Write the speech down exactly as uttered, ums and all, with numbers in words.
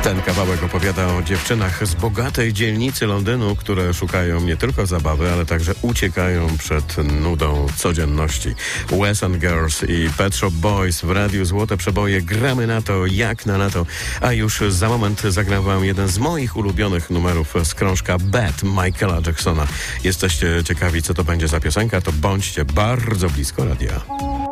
Ten kawałek opowiada o dziewczynach z bogatej dzielnicy Londynu, które szukają nie tylko zabawy, ale także uciekają przed nudą codzienności. Wes and Girls i Pet Shop Boys w radiu Złote Przeboje. Gramy na to jak na lato. A już za moment zagram wam jeden z moich ulubionych numerów z krążka Bad Michaela Jacksona. Jesteście ciekawi, co to będzie za piosenka? To bądźcie bardzo blisko radia.